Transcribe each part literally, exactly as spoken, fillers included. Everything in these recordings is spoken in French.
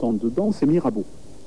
important dedans, c'est Mirabeau.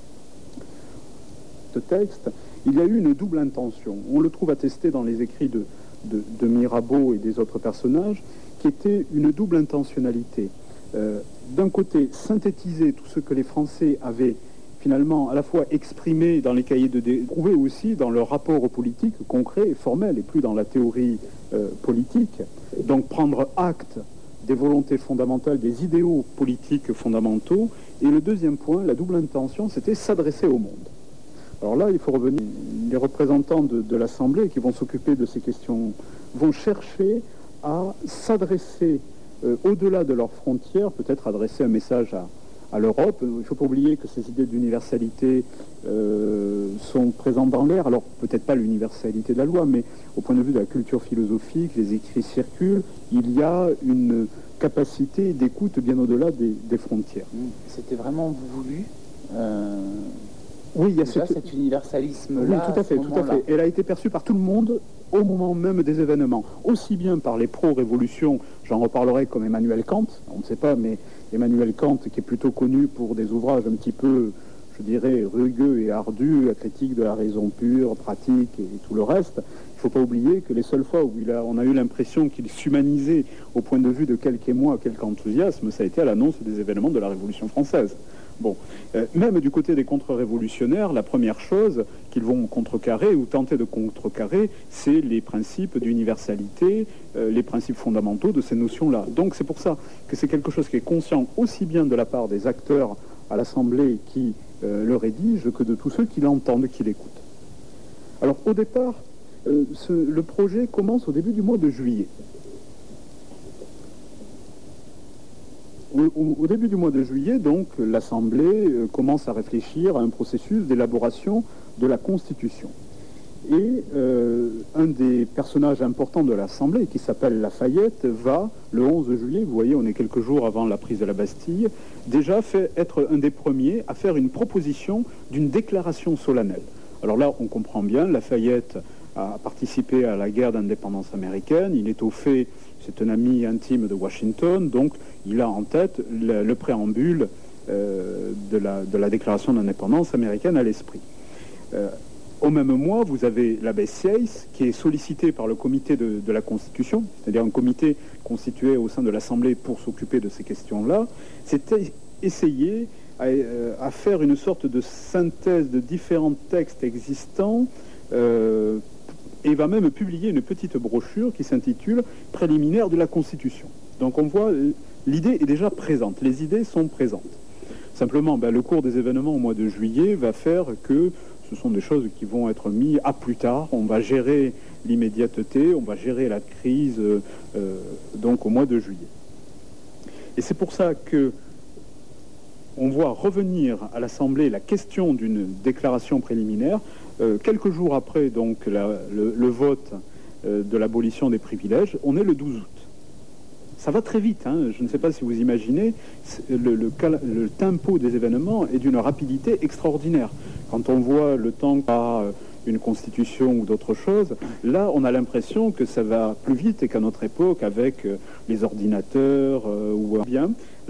Ce texte, il y a eu une double intention. On le trouve attesté dans les écrits de, de, de Mirabeau et des autres personnages, qui était une double intentionnalité. Euh, d'un côté, synthétiser tout ce que les Français avaient finalement à la fois exprimé dans les cahiers de dé, prouvé aussi dans leur rapport aux politiques concret et formel, et plus dans la théorie euh, politique. Donc prendre acte des volontés fondamentales, des idéaux politiques fondamentaux. Et le deuxième point, la double intention, c'était s'adresser au monde. Alors là, il faut revenir. Les représentants de, de l'Assemblée qui vont s'occuper de ces questions vont chercher à s'adresser euh, au-delà de leurs frontières, peut-être adresser un message à, à l'Europe. Il ne faut pas oublier que ces idées d'universalité euh, sont présentes dans l'air. Alors peut-être pas l'universalité de la loi, mais au point de vue de la culture philosophique, les écrits circulent, il y a une capacité d'écoute bien au-delà des, des frontières. C'était vraiment voulu euh... Oui, il y a Déjà, cette... cet universalisme-là. Oui, tout à fait, tout à fait. Elle a été perçue par tout le monde au moment même des événements, aussi bien par les pro-révolutions, j'en reparlerai comme Emmanuel Kant, on ne sait pas, mais Emmanuel Kant, qui est plutôt connu pour des ouvrages un petit peu, je dirais, rugueux et ardus, la critique de la raison pure, pratique et tout le reste. Il ne faut pas oublier que les seules fois où il a, on a eu l'impression qu'il s'humanisait au point de vue de quelque émoi, quelque enthousiasme, ça a été à l'annonce des événements de la Révolution française. Bon, euh, même du côté des contre-révolutionnaires, la première chose qu'ils vont contrecarrer ou tenter de contrecarrer, c'est les principes d'universalité, euh, les principes fondamentaux de ces notions-là. Donc c'est pour ça que c'est quelque chose qui est conscient aussi bien de la part des acteurs à l'Assemblée qui euh, le rédigent que de tous ceux qui l'entendent, qui l'écoutent. Alors au départ, euh, ce, le projet commence au début du mois de juillet. Au, au début du mois de juillet, donc, l'Assemblée euh, commence à réfléchir à un processus d'élaboration de la Constitution. Et euh, un des personnages importants de l'Assemblée, qui s'appelle Lafayette, va, le onze juillet, vous voyez, on est quelques jours avant la prise de la Bastille, déjà fait être un des premiers à faire une proposition d'une déclaration solennelle. Alors là, on comprend bien, Lafayette a participé à la guerre d'indépendance américaine, il est au fait, c'est un ami intime de Washington, donc il a en tête le, le préambule euh, de, la, de la déclaration d'indépendance américaine à l'esprit. Euh, au même mois, vous avez l'abbé Sieyès, qui est sollicité par le comité de, de la Constitution, c'est-à-dire un comité constitué au sein de l'Assemblée pour s'occuper de ces questions-là, c'était essayer à, à faire une sorte de synthèse de différents textes existants, euh, et va même publier une petite brochure qui s'intitule « Préliminaire de la Constitution ». Donc on voit, l'idée est déjà présente, les idées sont présentes. Simplement, ben, le cours des événements au mois de juillet va faire que ce sont des choses qui vont être mises à plus tard. On va gérer l'immédiateté, on va gérer la crise euh, donc au mois de juillet. Et c'est pour ça que on voit revenir à l'Assemblée la question d'une déclaration préliminaire euh, quelques jours après donc la, le, le vote euh, de l'abolition des privilèges. On est le douze août. Ça va très vite, hein. Je ne sais pas si vous imaginez, le, le, le tempo des événements est d'une rapidité extraordinaire. Quand on voit le temps qu'a une constitution ou d'autres choses, là on a l'impression que ça va plus vite et qu'à notre époque avec les ordinateurs euh, ou bien